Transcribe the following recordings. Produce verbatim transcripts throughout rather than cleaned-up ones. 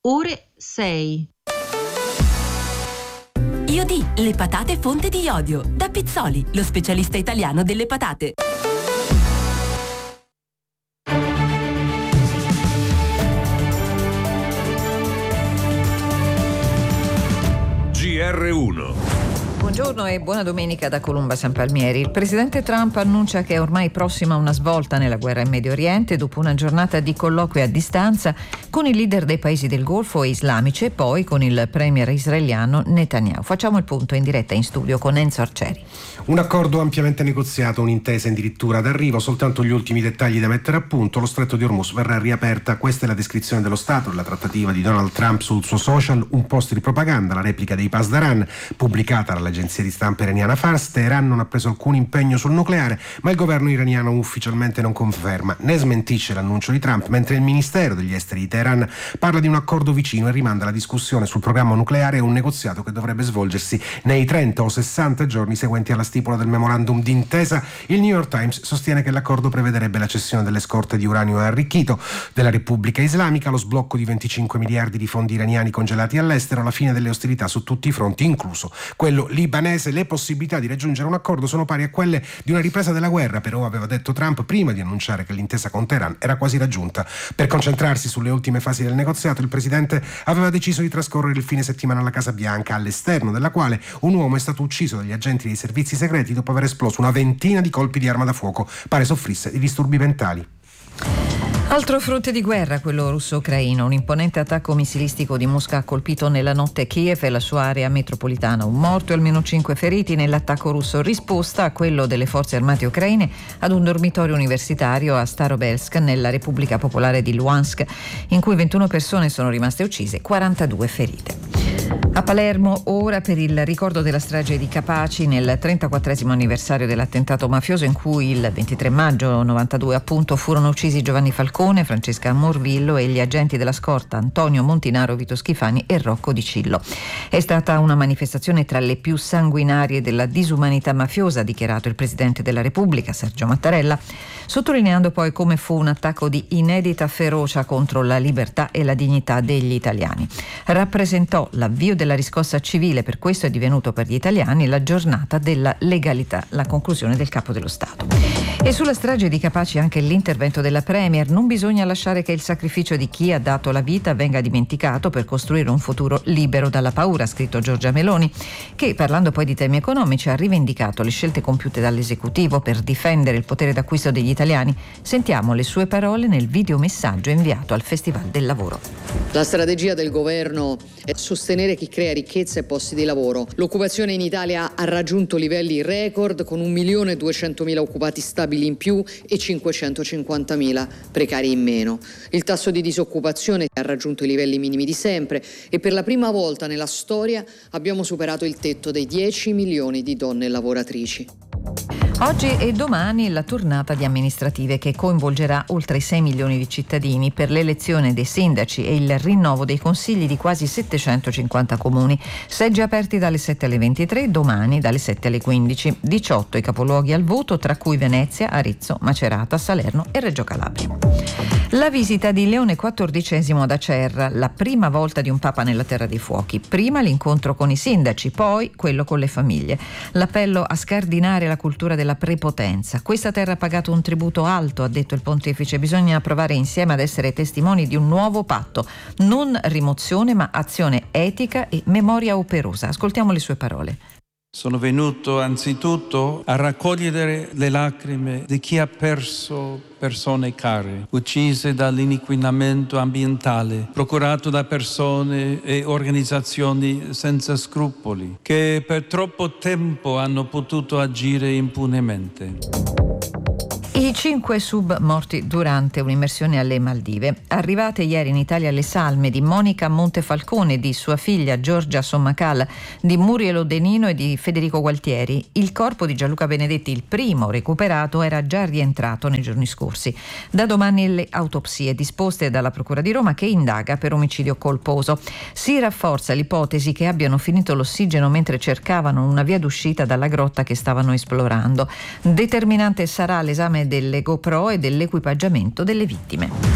ore sei. Iodì, le patate fonte di iodio. Da Pizzoli, lo specialista italiano delle patate. G R uno. Buongiorno e buona domenica da Columba San Palmieri. Il presidente Trump annuncia che è ormai prossima una svolta nella guerra in Medio Oriente dopo una giornata di colloqui a distanza con i leader dei paesi del Golfo e islamici e poi con il premier israeliano Netanyahu. Facciamo il punto in diretta in studio con Enzo Arcieri. Un accordo ampiamente negoziato, un'intesa addirittura d'arrivo, soltanto gli ultimi dettagli da mettere a punto. Lo stretto di Hormuz verrà riaperta, questa è la descrizione dello Stato della trattativa di Donald Trump sul suo social, un post di propaganda, la replica dei Pasdaran pubblicata dall'agenzia di stampa iraniana Fars. Teheran non ha preso alcun impegno sul nucleare, ma il governo iraniano ufficialmente non conferma né smentisce l'annuncio di Trump, mentre il Ministero degli Esteri di Teheran parla di un accordo vicino e rimanda la discussione sul programma nucleare a un negoziato che dovrebbe svolgersi nei trenta o sessanta giorni seguenti alla stipula del memorandum d'intesa. Il New York Times sostiene che l'accordo prevederebbe la cessione delle scorte di uranio arricchito della Repubblica Islamica, lo sblocco di venticinque miliardi di fondi iraniani congelati all'estero, la fine delle ostilità su tutti i fronti, incluso quello libanese. Le possibilità di raggiungere un accordo sono pari a quelle di una ripresa della guerra, però aveva detto Trump prima di annunciare che l'intesa con Teheran era quasi raggiunta. Per concentrarsi sulle ultime fasi del negoziato, il presidente aveva deciso di trascorrere il fine settimana alla Casa Bianca, all'esterno della quale un uomo è stato ucciso dagli agenti dei servizi segreti dopo aver esploso una ventina di colpi di arma da fuoco. Pare soffrisse di disturbi mentali. Altro fronte di guerra, quello russo-ucraino. Un imponente attacco missilistico di Mosca ha colpito nella notte Kiev e la sua area metropolitana. Un morto e almeno cinque feriti nell'attacco russo, risposta a quello delle forze armate ucraine ad un dormitorio universitario a Starobelsk, nella Repubblica Popolare di Luhansk, in cui ventuno persone sono rimaste uccise, quarantadue ferite. A Palermo, ora per il ricordo della strage di Capaci nel trentaquattresimo anniversario dell'attentato mafioso in cui il ventitré maggio novantadue appunto furono uccisi Giovanni Falcone, Francesca Morvillo e gli agenti della scorta Antonio Montinaro, Vito Schifani e Rocco Di Cillo. È stata una manifestazione tra le più sanguinarie della disumanità mafiosa, ha dichiarato il Presidente della Repubblica Sergio Mattarella, sottolineando poi come fu un attacco di inedita ferocia contro la libertà e la dignità degli italiani. Rappresentò l'avvio della riscossa civile, per questo è divenuto per gli italiani la giornata della legalità, la conclusione del Capo dello Stato. E sulla strage di Capaci anche l'intervento della Premier: non bisogna lasciare che il sacrificio di chi ha dato la vita venga dimenticato per costruire un futuro libero dalla paura, ha scritto Giorgia Meloni, che parlando poi di temi economici ha rivendicato le scelte compiute dall'esecutivo per difendere il potere d'acquisto degli italiani. Sentiamo le sue parole nel videomessaggio inviato al Festival del Lavoro. La strategia del governo è sostenere chi crea ricchezza e posti di lavoro. L'occupazione in Italia ha raggiunto livelli record con un milione e duecentomila occupati stabili in più e cinquecentocinquantamila precari in meno. Il tasso di disoccupazione ha raggiunto i livelli minimi di sempre e per la prima volta nella storia abbiamo superato il tetto dei dieci milioni di donne lavoratrici. Oggi e domani la tornata di amministrative che coinvolgerà oltre sei milioni di cittadini per l'elezione dei sindaci e il rinnovo dei consigli di quasi settecentocinquanta comuni. Seggi aperti dalle sette alle ventitré, domani dalle sette alle quindici. diciotto i capoluoghi al voto, tra cui Venezia, Arezzo, Macerata, Salerno e Reggio Calabria. La visita di Leone quattordicesimo ad Acerra, la prima volta di un Papa nella Terra dei Fuochi. Prima l'incontro con i sindaci, poi quello con le famiglie. L'appello a scardinare la cultura della prepotenza. Questa terra ha pagato un tributo alto, ha detto il pontefice. Bisogna provare insieme ad essere testimoni di un nuovo patto. Non rimozione, ma azione etica e memoria operosa. Ascoltiamo le sue parole. Sono venuto anzitutto a raccogliere le lacrime di chi ha perso persone care, uccise dall'inquinamento ambientale, procurato da persone e organizzazioni senza scrupoli, che per troppo tempo hanno potuto agire impunemente. I cinque sub morti durante un'immersione alle Maldive. Arrivate ieri in Italia le salme di Monica Montefalcone, di sua figlia Giorgia Sommacal, di Muriel Odenino e di Federico Gualtieri. Il corpo di Gianluca Benedetti, il primo recuperato, era già rientrato nei giorni scorsi. Da domani le autopsie disposte dalla Procura di Roma, che indaga per omicidio colposo. Si rafforza l'ipotesi che abbiano finito l'ossigeno mentre cercavano una via d'uscita dalla grotta che stavano esplorando. Determinante sarà l'esame delle GoPro e dell'equipaggiamento delle vittime.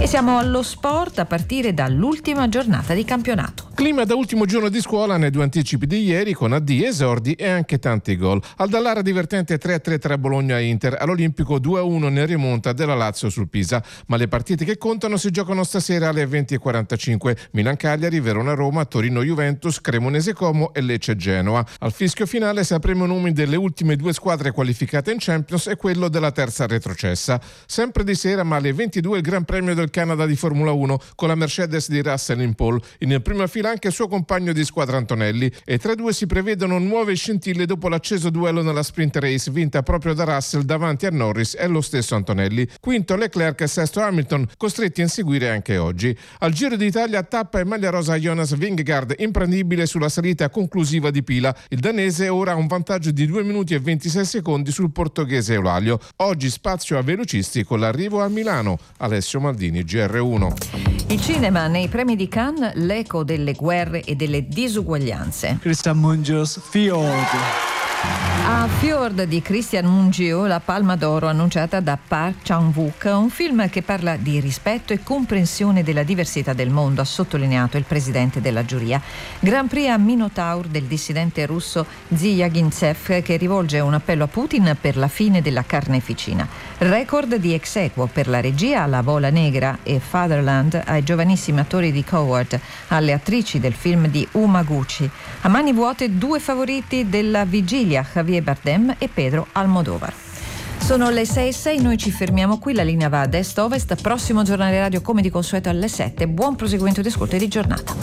E siamo allo sport a partire dall'ultima giornata di campionato. Clima da ultimo giorno di scuola nei due anticipi di ieri, con addii, esordi e anche tanti gol. Al Dallara divertente tre a tre tra Bologna e Inter, all'Olimpico due a uno nel rimonta della Lazio sul Pisa. Ma le partite che contano si giocano stasera alle venti e quarantacinque. Milan-Cagliari, Verona-Roma, Torino-Juventus, Cremonese-Como e Lecce-Genoa. Al fischio finale sapremo i nomi delle ultime due squadre qualificate in Champions e quello della terza retrocessa. Sempre di sera, ma alle ventidue, il Gran Premio del Canada di Formula uno con la Mercedes di Russell in pole. In prima fila anche il suo compagno di squadra Antonelli, e tra i due si prevedono nuove scintille dopo l'acceso duello nella sprint race vinta proprio da Russell davanti a Norris e lo stesso Antonelli. Quinto Leclerc e sesto Hamilton, costretti a inseguire anche oggi. Al Giro d'Italia tappa e maglia rosa Jonas Vingegaard, imprendibile sulla salita conclusiva di Pila. Il danese ora ha un vantaggio di due minuti e ventisei secondi sul portoghese Eulalia. Oggi spazio a velocisti con l'arrivo a Milano. Alessio Maldini, G R uno. Il cinema nei premi di Cannes, l'eco delle guerre e delle disuguaglianze. Christian Mungios, Fjord. A Fjord di Christian Mungiu, la Palma d'Oro annunciata da Park Chan-wook, un film che parla di rispetto e comprensione della diversità del mondo, ha sottolineato il presidente della giuria. Grand Prix a Minotaur del dissidente russo Zyagintsev, che rivolge un appello a Putin per la fine della carneficina. Record di ex equo per la regia La Vola Negra e Fatherland ai giovanissimi attori di Coward, alle attrici del film di Umaguchi. A mani vuote due favoriti della vigilia, Javier Bardem e Pedro Almodovar. Sono le sei e sei, noi ci fermiamo qui, la linea va ad est-ovest, prossimo giornale radio come di consueto alle sette, buon proseguimento di ascolto e di giornata.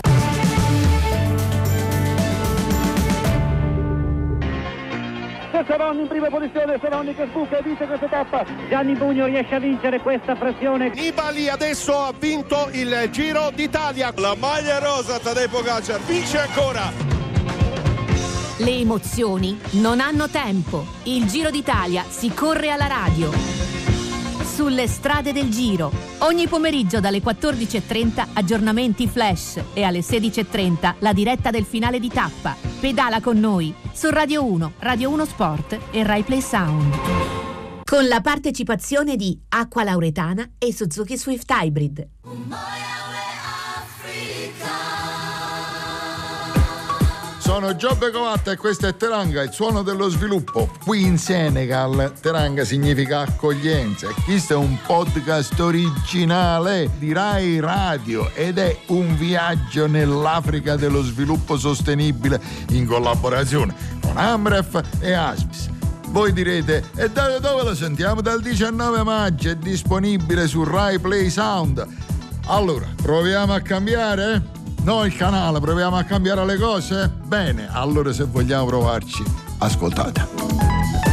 Seronni in prima posizione, Seronni che sbuca e vince questa tappa. Gianni Bugno riesce a vincere questa pressione. Nibali adesso ha vinto il Giro d'Italia. La maglia rosa, Tadej Pogačar vince ancora. Le emozioni non hanno tempo. Il Giro d'Italia si corre alla radio. Sulle strade del Giro. Ogni pomeriggio dalle quattordici e trenta aggiornamenti flash e alle sedici e trenta la diretta del finale di tappa. Pedala con noi su Radio uno, Radio uno Sport e Rai Play Sound. Con la partecipazione di Acqua Lauretana e Suzuki Swift Hybrid. Sono Giobbe Covatta e questo è Teranga, il suono dello sviluppo. Qui in Senegal Teranga significa accoglienza e questo è un podcast originale di Rai Radio ed è un viaggio nell'Africa dello sviluppo sostenibile in collaborazione con Amref e Aspis. Voi direte, e da dove lo sentiamo? Dal diciannove maggio è disponibile su Rai Play Sound. Allora, proviamo a cambiare? Noi il canale proviamo a cambiare le cose? Bene, allora se vogliamo provarci, ascoltate.